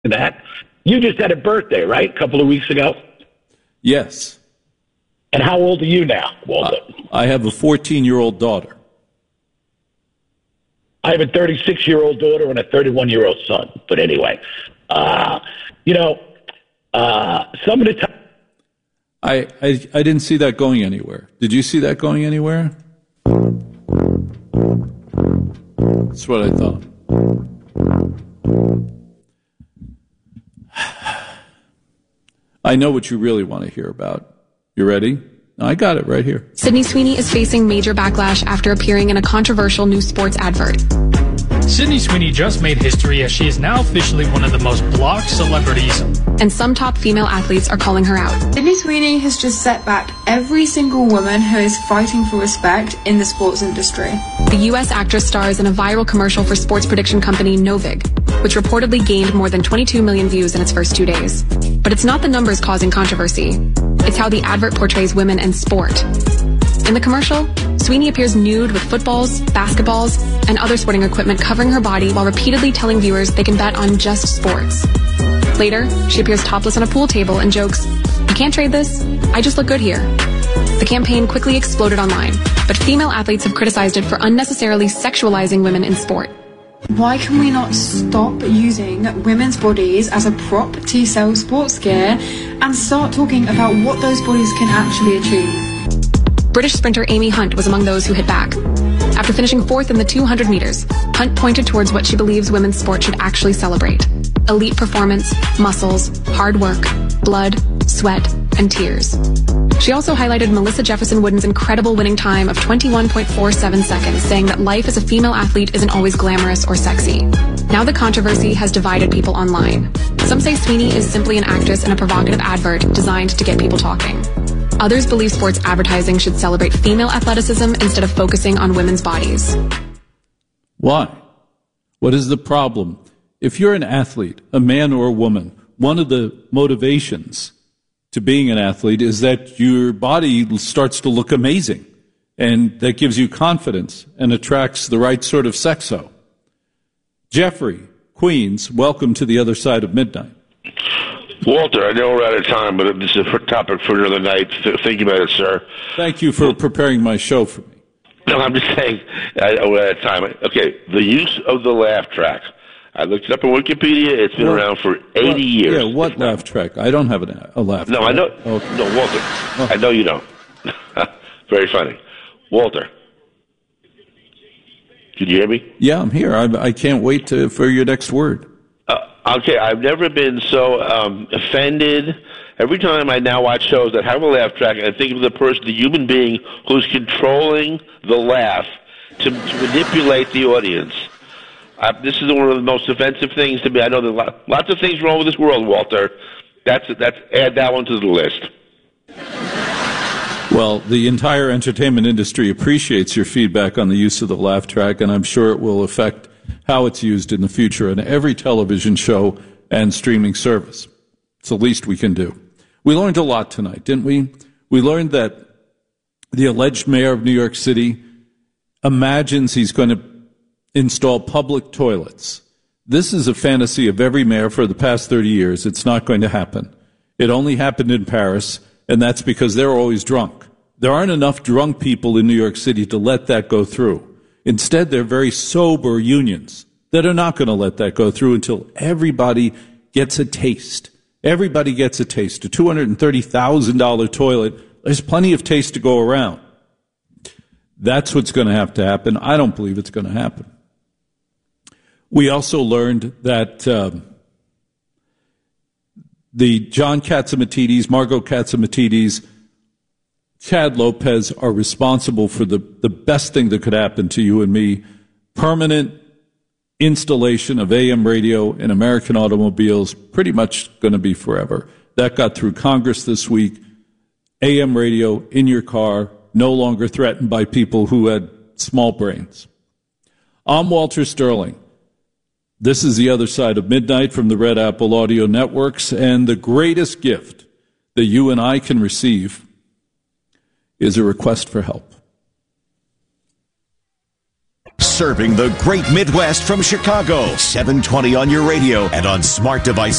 that. You just had a birthday, right? A couple of weeks ago? Yes. And how old are you now, Walter? I have a 14-year-old daughter. I have a 36-year-old daughter and a 31-year-old son. But anyway, some of the time. I didn't see that going anywhere. Did you see that going anywhere? That's what I thought. I know what you really want to hear about. You ready? I got it right here. Sydney Sweeney is facing major backlash after appearing in a controversial new sports advert. Sydney Sweeney just made history as she is now officially one of the most blocked celebrities. And some top female athletes are calling her out. Sydney Sweeney has just set back every single woman who is fighting for respect in the sports industry. The U.S. actress stars in a viral commercial for sports prediction company Novig, which reportedly gained more than 22 million views in its first 2 days. But it's not the numbers causing controversy. It's how the advert portrays women and sport. In the commercial, Sweeney appears nude with footballs, basketballs, and other sporting equipment covering her body while repeatedly telling viewers they can bet on just sports. Later, she appears topless on a pool table and jokes, "You can't trade this. I just look good here." The campaign quickly exploded online, but female athletes have criticized it for unnecessarily sexualizing women in sport. Why can we not stop using women's bodies as a prop to sell sports gear and start talking about what those bodies can actually achieve? British sprinter Amy Hunt was among those who hit back. After finishing fourth in the 200 meters, Hunt pointed towards what she believes women's sport should actually celebrate: elite performance, muscles, hard work, blood, sweat, and tears. She also highlighted Melissa Jefferson Wooden's incredible winning time of 21.47 seconds, saying that life as a female athlete isn't always glamorous or sexy. Now the controversy has divided people online. Some say Sweeney is simply an actress in a provocative advert designed to get people talking. Others believe sports advertising should celebrate female athleticism instead of focusing on women's bodies. Why? What is the problem? If you're an athlete, a man or a woman, one of the motivations to being an athlete is that your body starts to look amazing, and that gives you confidence and attracts the right sort of sexo. Jeffrey, Queens, welcome to the other side of midnight. Walter, I know we're out of time, but this is a topic for another night. Think about it, sir. Thank you for preparing my show for me. No, I'm just saying we're out of time. Okay, the use of the laugh track. I looked it up on Wikipedia. It's been around for 80 years. Yeah, what laugh track? I don't have a laugh track. No, I know. Okay. No, Walter. I know you don't. Very funny. Walter. Can you hear me? Yeah, I'm here. I can't wait for your next word. Okay, I've never been so offended. Every time I now watch shows that have a laugh track, I think of the person, the human being who's controlling the laugh to manipulate the audience. This is one of the most offensive things to me. I know there are lots of things wrong with this world, Walter. Add that one to the list. Well, the entire entertainment industry appreciates your feedback on the use of the laugh track, and I'm sure it will affect how it's used in the future in every television show and streaming service. It's the least we can do. We learned a lot tonight, didn't we? We learned that the alleged mayor of New York City imagines he's going to install public toilets. This is a fantasy of every mayor for the past 30 years. It's not going to happen. It only happened in Paris, and that's because they're always drunk. There aren't enough drunk people in New York City to let that go through. Instead, they're very sober unions that are not going to let that go through until everybody gets a taste. Everybody gets a taste. A $230,000 toilet, there's plenty of taste to go around. That's what's going to have to happen. I don't believe it's going to happen. We also learned that the John Catsimatidis, Margot Catsimatidis, Chad Lopez are responsible for the best thing that could happen to you and me, permanent installation of AM radio in American automobiles, pretty much going to be forever. That got through Congress this week. AM radio in your car, no longer threatened by people who had small brains. I'm Walter Sterling. This is the other side of midnight from the Red Apple Audio Networks, and the greatest gift that you and I can receive is a request for help. Serving the great Midwest from Chicago. 720 on your radio and on smart devices.